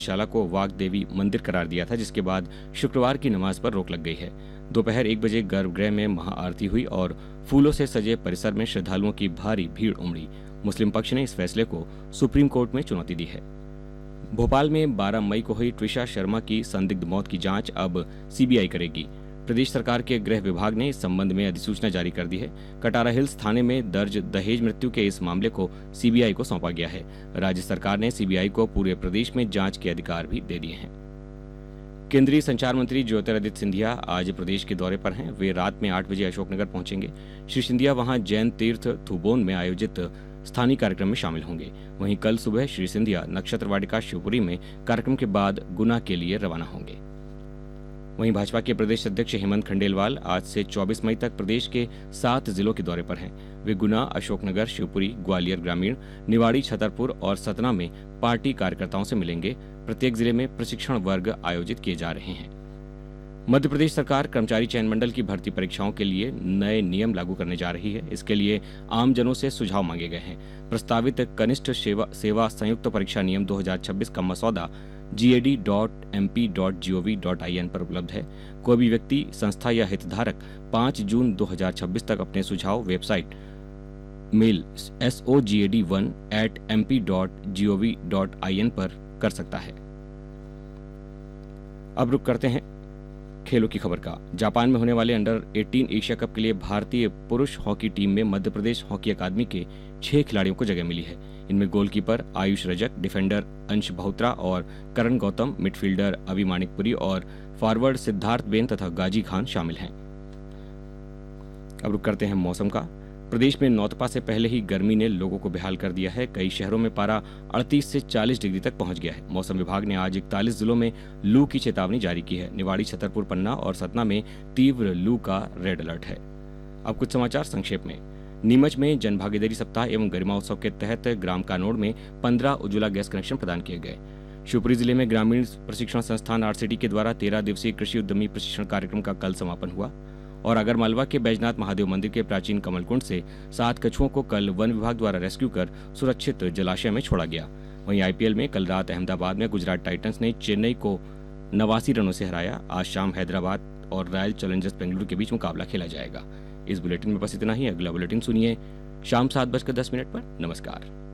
शाला को वाग देवी मंदिर करार दिया था, जिसके बाद शुक्रवार की नमाज पर रोक लग गई है। दोपहर 1 बजे गर्भगृह में महाआरती हुई और फूलों से सजे परिसर में श्रद्धालुओं की भारी भीड़ उमड़ी। मुस्लिम पक्ष ने इस फैसले को सुप्रीम कोर्ट में चुनौती दी है। भोपाल में 12 मई को हुई ट्रिशा शर्मा की संदिग्ध मौत की जांच अब सीबीआई करेगी। प्रदेश सरकार के गृह विभाग ने इस संबंध में अधिसूचना जारी कर दी है। कटारा हिल्स थाने में दर्ज दहेज मृत्यु के इस मामले को सीबीआई को सौंपा गया है। राज्य सरकार ने सीबीआई को पूरे प्रदेश में जांच के अधिकार भी दे दिए हैं। केंद्रीय संचार मंत्री ज्योतिरादित्य सिंधिया आज प्रदेश के दौरे पर हैं। वे रात में 8 बजे अशोकनगर पहुंचेंगे। श्री सिंधिया वहां जैन तीर्थ थुबोन में आयोजित स्थानीय कार्यक्रम में शामिल होंगे। वहीं कल सुबह श्री सिंधिया नक्षत्र वाटिका शिवपुरी में कार्यक्रम के बाद गुना के लिए रवाना होंगे। वहीं भाजपा के प्रदेश अध्यक्ष हेमंत खंडेलवाल आज से 24 मई तक प्रदेश के 7 जिलों के दौरे पर हैं। वे गुना, अशोकनगर, शिवपुरी, ग्वालियर ग्रामीण, निवाड़ी, छतरपुर और सतना में पार्टी कार्यकर्ताओं से मिलेंगे। प्रत्येक जिले में प्रशिक्षण वर्ग आयोजित किए जा रहे हैं। मध्य प्रदेश सरकार कर्मचारी चयन मंडल की भर्ती परीक्षाओं के लिए नए नियम लागू करने जा रही है। इसके लिए आमजनों से सुझाव मांगे गए हैं। प्रस्तावित कनिष्ठ सेवा संयुक्त परीक्षा नियम 2026 का मसौदा gad.mp.gov.in पर उपलब्ध है। कोई भी व्यक्ति, संस्था या हितधारक 5 जून 2026 तक अपने सुझाव वेबसाइट मेल sogad1@mp.gov.in पर कर सकता है। अब रुक करते हैं खेलों की खबर का। जापान में होने वाले अंडर 18 एशिया कप के लिए भारतीय पुरुष हॉकी टीम में मध्य प्रदेश हॉकी अकादमी के 6 खिलाड़ियों को जगह मिली है। इनमें गोलकीपर आयुष रजक, डिफेंडर अंश बहुत्रा और करण गौतम, मिडफील्डर अवि मानिकपुरी और फॉरवर्ड सिद्धार्थ बेन तथा गाजी खान शामिल हैं। अब रुक करते हैं मौसम का। प्रदेश में नौतपा से पहले ही गर्मी ने लोगों को बेहाल कर दिया है। कई शहरों में पारा 38 से 40 डिग्री तक पहुंच गया है। मौसम विभाग ने आज 41 जिलों में लू की चेतावनी जारी की है। निवाड़ी, छतरपुर, पन्ना और सतना में तीव्र लू का रेड अलर्ट है। अब कुछ समाचार संक्षेप में। नीमच में जन भागीदारी सप्ताह एवं गरिमा उत्सव के तहत ग्राम कानोड़ में 15 उज्ज्वला गैस कनेक्शन प्रदान किए गए। शिवपुरी जिले में ग्रामीण प्रशिक्षण संस्थान आरसीटी के द्वारा 13 दिवसीय कृषि उद्यमी प्रशिक्षण कार्यक्रम का कल समापन हुआ। और आगरमालवा के बैजनाथ महादेव मंदिर के प्राचीन कमलकुंड से 7 कछुओं को कल वन विभाग द्वारा रेस्क्यू कर सुरक्षित जलाशय में छोड़ा गया। वहीं आईपीएल में कल रात अहमदाबाद में गुजरात टाइटंस ने चेन्नई को 89 रनों से हराया। आज शाम हैदराबाद और रॉयल चैलेंजर्स बेंगलुरु के बीच मुकाबला खेला जाएगा। इस बुलेटिन में बस इतना ही। अगला बुलेटिन सुनिए शाम 7:10 पर। नमस्कार।